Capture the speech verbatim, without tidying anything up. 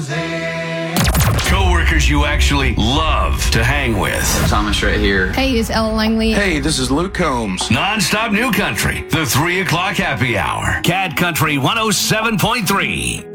Coworkers you actually love to hang with. Thomas right here. Hey, it's Ella Langley. Hey, this is Luke Combs. Non-stop new country. The three o'clock happy hour. Cat Country one oh seven point three.